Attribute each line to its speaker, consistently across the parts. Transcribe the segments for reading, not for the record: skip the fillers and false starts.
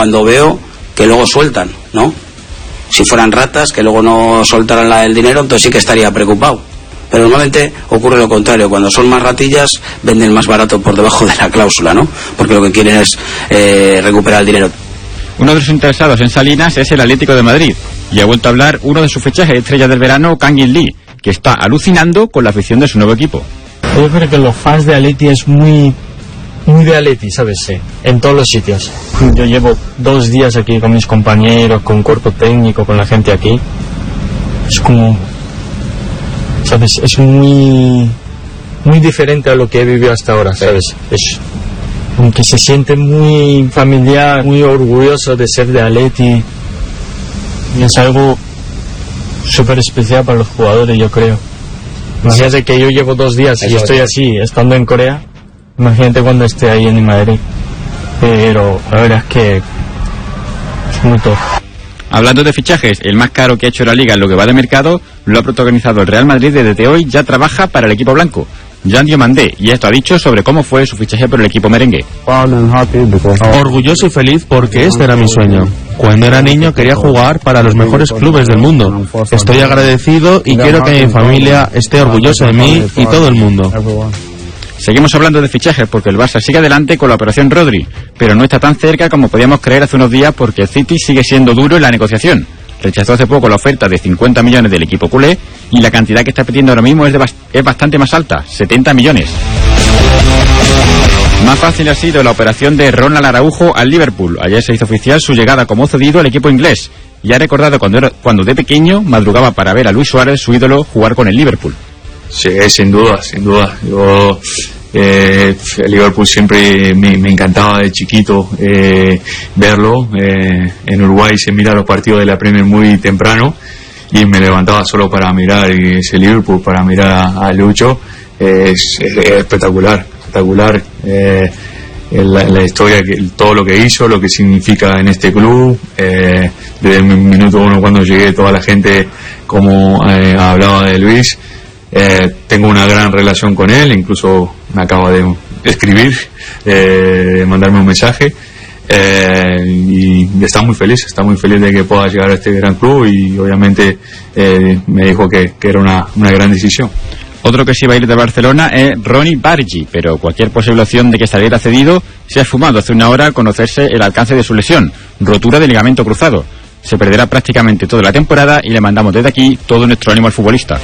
Speaker 1: cuando veo que luego sueltan, ¿no? Si fueran ratas, que luego no soltaran el dinero, entonces sí que estaría preocupado. Pero normalmente ocurre lo contrario, cuando son más ratillas venden más barato por debajo de la cláusula, ¿no? Porque lo que quieren es recuperar el dinero.
Speaker 2: Uno de los interesados en Salinas es el Atlético de Madrid, y ha vuelto a hablar uno de sus fichajes estrella del verano, Kang In Lee, que está alucinando con la afición de su nuevo equipo.
Speaker 3: Yo creo que los fans de Atleti es muy de Atleti, ¿sabes? Sí, en todos los sitios. Yo llevo 2 días aquí con mis compañeros, con cuerpo técnico, con la gente aquí. Es como, ¿sabes? Es muy diferente a lo que he vivido hasta ahora, ¿sabes? Es como que se siente muy familiar, muy orgulloso de ser de Atleti. Y es algo súper especial para los jugadores, yo creo. Imagínate que yo llevo 2 días y estoy así, estando en Corea. Imagínate cuando esté ahí en Madrid. Pero la verdad es que es muy top.
Speaker 2: Hablando de fichajes, el más caro que ha hecho la Liga en lo que va de mercado lo ha protagonizado el Real Madrid, desde hoy ya trabaja para el equipo blanco. Jan Diomandé, y esto ha dicho sobre cómo fue su fichaje por el equipo merengue.
Speaker 4: Orgulloso y feliz porque este era mi sueño. Cuando era niño quería jugar para los mejores clubes del mundo. Estoy agradecido y quiero que mi familia esté orgullosa de mí y todo el mundo.
Speaker 2: Seguimos hablando de fichajes porque el Barça sigue adelante con la operación Rodri, pero no está tan cerca como podíamos creer hace unos días, porque el City sigue siendo duro en la negociación. Rechazó hace poco la oferta de 50 millones del equipo culé, y la cantidad que está pidiendo ahora mismo es bastante más alta, 70 millones. Más fácil ha sido la operación de Ronald Araujo al Liverpool. Ayer se hizo oficial su llegada como cedido al equipo inglés, y ha recordado cuando de pequeño madrugaba para ver a Luis Suárez, su ídolo, jugar con el Liverpool.
Speaker 5: Sí, sin duda. Yo, el Liverpool siempre me encantaba de chiquito verlo. En Uruguay se mira los partidos de la Premier muy temprano, y me levantaba solo para mirar ese Liverpool, para mirar a Lucho. Es espectacular. La historia, todo lo que hizo, lo que significa en este club. Desde el minuto 1 cuando llegué, toda la gente como hablaba de Luis. Tengo una gran relación con él, incluso me acaba de escribir, mandarme un mensaje, y está muy feliz de que pueda llegar a este gran club, y obviamente me dijo que era una gran decisión.
Speaker 2: Otro que sí va a ir de Barcelona es Ronny Bargi, pero cualquier posible opción de que saliera cedido se ha esfumado hace una hora al conocerse el alcance de su lesión, rotura de ligamento cruzado. Se perderá prácticamente toda la temporada, y le mandamos desde aquí todo nuestro ánimo al futbolista.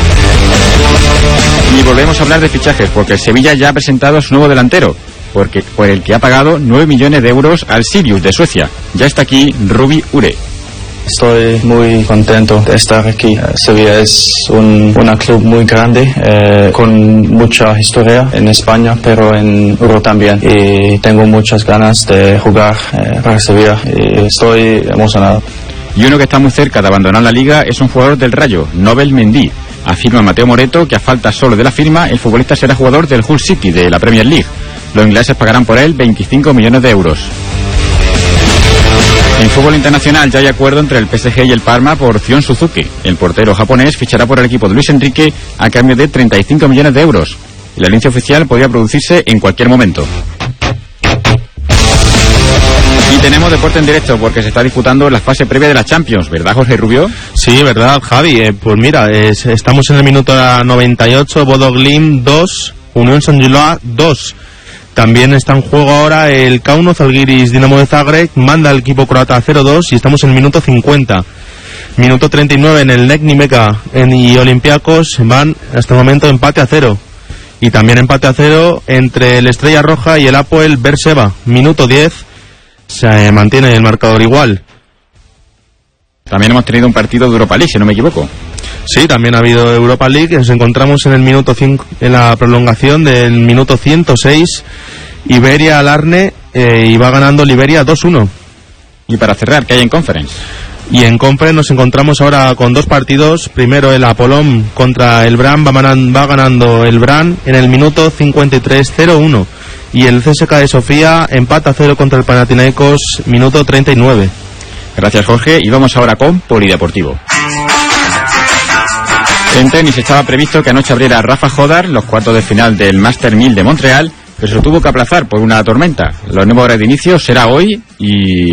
Speaker 2: Y volvemos a hablar de fichajes, porque el Sevilla ya ha presentado a su nuevo delantero, por el que ha pagado 9 millones de euros al Sirius de Suecia. Ya está aquí Rubi Ure.
Speaker 6: Estoy muy contento de estar aquí. Sevilla es un club muy grande, con mucha historia en España, pero en Europa también. Y tengo muchas ganas de jugar para Sevilla, y estoy emocionado.
Speaker 2: Y uno que está muy cerca de abandonar la liga es un jugador del Rayo, Nobel Mendy. Afirma Mateo Moretto que a falta solo de la firma, el futbolista será jugador del Hull City de la Premier League. Los ingleses pagarán por él 25 millones de euros. En fútbol internacional ya hay acuerdo entre el PSG y el Parma por Zion Suzuki. El portero japonés fichará por el equipo de Luis Enrique a cambio de 35 millones de euros. Y la anuncia oficial podría producirse en cualquier momento. Y tenemos deporte en directo porque se está disputando la fase previa de la Champions, ¿verdad, Jorge Rubio?
Speaker 4: Sí, verdad, Javi. Pues mira, estamos en el minuto 98, Bodo Glimt 2, Unión Saint-Gilloise 2. También está en juego ahora el Kauno Zalgiris Dinamo de Zagreb, manda al equipo croata 0-2, y estamos en el minuto 50. Minuto 39 en el Nizhny Meka y Olympiacos van hasta el momento empate a 0. Y también empate a 0 entre el Estrella Roja y el Hapoel Beersheva. Minuto 10, se mantiene el marcador igual.
Speaker 2: También hemos tenido un partido de Europa League, si no me equivoco.
Speaker 4: Sí, también ha habido Europa League. Nos encontramos en el minuto 5, en la prolongación del minuto 106. Iberia Alarne, y va ganando Liberia 2-1.
Speaker 2: Y para cerrar, ¿qué hay en Conference?
Speaker 4: Y en Conference nos encontramos ahora con 2 partidos. Primero el Apollon contra el Brann, va ganando el Brann en el minuto 53, 0-1. Y el CSKA de Sofía empata 0 contra el Panathinaikos, minuto 39.
Speaker 2: Gracias, Jorge, y vamos ahora con Polideportivo. En tenis estaba previsto que anoche abriera Rafa Jodar los cuartos de final del Master 1000 de Montreal, pero se lo tuvo que aplazar por una tormenta. La nueva hora de inicio será hoy, y